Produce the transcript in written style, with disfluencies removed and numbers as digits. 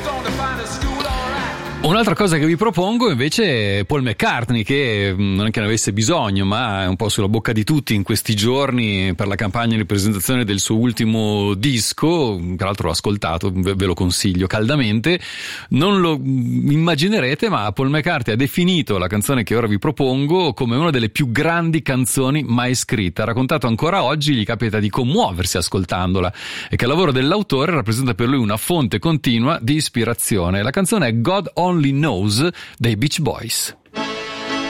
Un'altra cosa che vi propongo invece è Paul McCartney, che non è che ne avesse bisogno, ma è un po' sulla bocca di tutti in questi giorni per la campagna di presentazione del suo ultimo disco. Tra l'altro l'ho ascoltato, ve lo consiglio caldamente. Non lo immaginerete, ma Paul McCartney ha definito la canzone che ora vi propongo come una delle più grandi canzoni mai scritte. Ha raccontato ancora oggi, gli capita di commuoversi ascoltandola, e che il lavoro dell'autore rappresenta per lui una fonte continua di ispirazione. La canzone è God Only Knows dei Beach Boys.